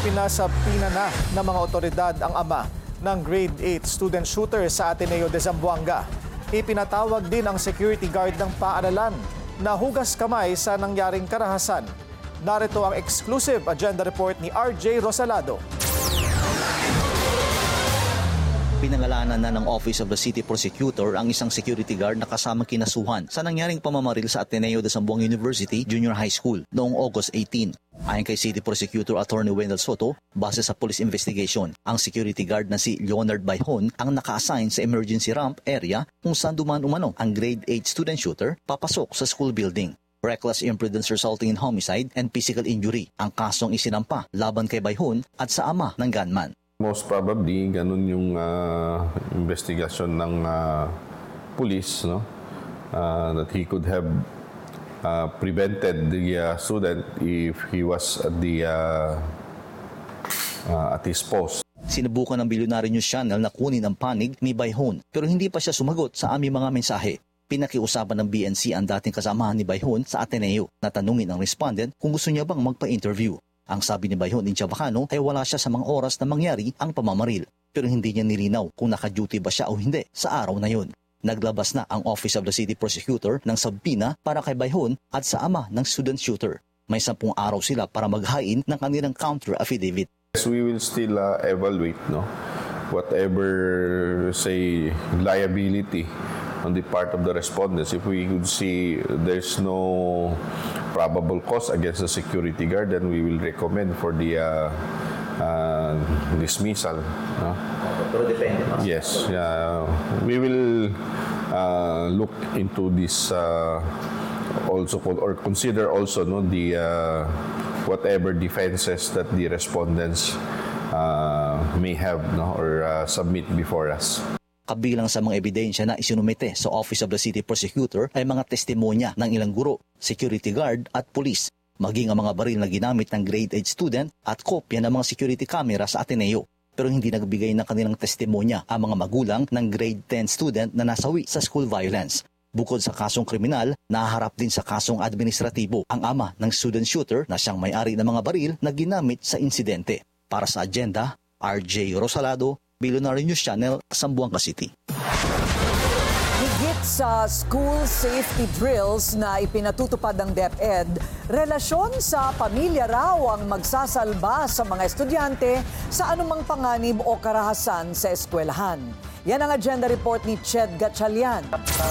Ipinasabina na ng mga otoridad ang ama ng grade 8 student shooter sa Ateneo de Zamboanga. Ipinatawag din ang security guard ng paaralan na hugas kamay sa nangyaring karahasan. Narito ang exclusive agenda report ni RJ Rosalado. Pinangalanan na ng Office of the City Prosecutor ang isang security guard na kasamang kinasuhan sa nangyaring pamamaril sa Ateneo de Zamboanga University Junior High School noong August 18. Ayon kay City Prosecutor Attorney Wendell Soto, base sa police investigation, ang security guard na si Leonard Bayhon ang naka-assign sa emergency ramp area kung saan dumaan-umano ang grade 8 student shooter papasok sa school building. Reckless imprudence resulting in homicide and physical injury ang kasong isinampa laban kay Bayhon at sa ama ng gunman. Most probably, ganun yung investigation ng police, no? That he could have prevented the student if he was at his post. Sinubukan ng Billionaire News Channel na kunin ang panig ni Bayhon pero hindi pa siya sumagot sa aming mga mensahe. Pinakiusapan ng BNC ang dating kasamahan ni Bayhon sa Ateneo na tanungin ang respondent kung gusto niya bang magpa-interview. Ang sabi ni Bayhon in Chavacano ay wala siya sa mga oras na mangyari ang pamamaril pero hindi niya nilinaw kung naka-duty ba siya o hindi sa araw na yun. Naglabas na ang Office of the City Prosecutor ng sabina para kay Bayhon at sa ama ng student shooter. May 10 araw sila para maghain ng kanilang counter affidavit. Yes, we will still evaluate, no, whatever say liability on the part of the respondents. If we could see there's no probable cause against the security guard, then we will recommend for the dismissal. No? Pero depende. Yes, we will look into this also or consider also, no, the whatever defenses that the respondents may have, no, or submit before us. Kabilang sa mga ebidensya na isinumite sa Office of the City Prosecutor ay mga testimonya ng ilang guro, security guard at pulis, maging ang mga baril na ginamit ng grade 8 student at kopya ng mga security camera sa Ateneo. Pero hindi nagbigay ng kanilang testimonya ang mga magulang ng grade 10 student na nasawi sa school violence. Bukod sa kasong kriminal, nahaharap din sa kasong administratibo ang ama ng student shooter na siyang may-ari ng mga baril na ginamit sa insidente. Para sa agenda, RJ Rosalado, Billionaire News Channel, Zamboanga City. Higit sa school safety drills na ipinatutupad ng DepEd, relasyon sa pamilya raw ang magsasalba sa mga estudyante sa anumang panganib o karahasan sa eskwelahan. Yan ang agenda report ni Ched Gatchalian.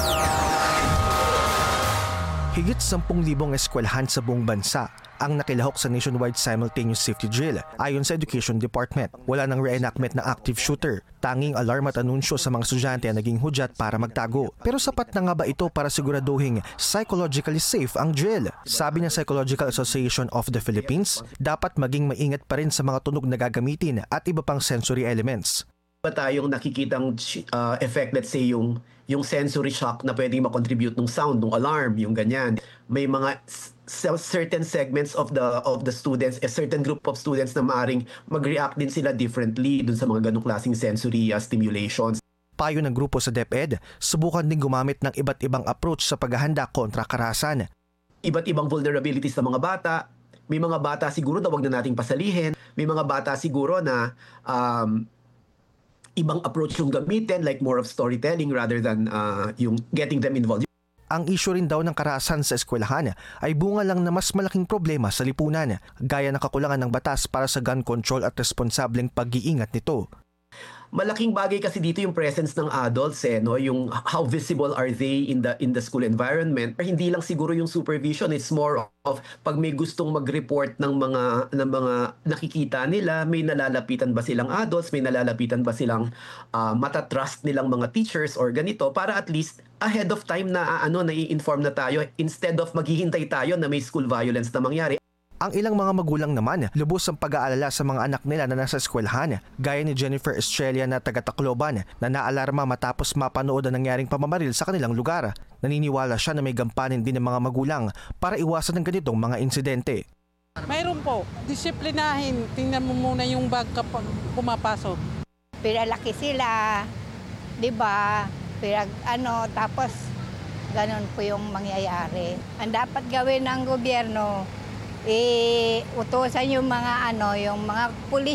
Higit 10,000 eskwelahan sa buong bansa ang nakilahok sa nationwide simultaneous safety drill ayon sa Education Department. Wala nang reenactment na active shooter. Tanging alarm at anunsyo sa mga estudyante ang naging hudyat para magtago. Pero sapat na nga ba ito para siguraduhin psychologically safe ang drill? Sabi ng Psychological Association of the Philippines, dapat maging maingat pa rin sa mga tunog na gagamitin at iba pang sensory elements. Pa tayong nakikitang effect, let's say yung sensory shock na pwedeng makontribute ng sound, ng alarm, yung ganyan. May mga certain segments of the students, a certain group of students na maaring mag-react din sila differently dun sa mga ganong klaseng sensory stimulations. Payo ng grupo sa DepEd, subukan din gumamit ng iba't ibang approach sa paghahanda kontra karahasan. Iba't ibang vulnerabilities ng mga bata. May mga bata siguro na wag na nating pasalihin. May mga bata siguro na ibang approach yung gamitin, like more of storytelling rather than yung getting them involved. Ang issue rin daw ng karahasan sa eskwelahan ay bunga lang na mas malaking problema sa lipunan, gaya ng kakulangan ng batas para sa gun control at responsableng pag-iingat nito. Malaking bagay kasi dito yung presence ng adults, no? Yung how visible are they in the school environment. Hindi lang siguro yung supervision, it's more of pag may gustong mag-report ng mga nakikita nila, may nalalapitan ba silang adults, may nalalapitan ba silang matatrust nilang mga teachers or ganito, para at least ahead of time na nai-inform na tayo instead of maghihintay tayo na may school violence na mangyari. Ang ilang mga magulang naman, lubos ang pag-aalala sa mga anak nila na nasa eskwelahan, gaya ni Jennifer Estrella na taga-Tacloban na naalarma matapos mapanood ang nangyaring pamamaril sa kanilang lugar. Naniniwala siya na may gampanin din ng mga magulang para iwasan ng ganitong mga insidente. Mayroon po, disiplinahin, tingnan mo muna yung bag kapag pumapasok. Pinalaki sila, di ba? Tapos ganun po yung mangyayari. Ang dapat gawin ng gobyerno, utusan yung mga yung mga pulis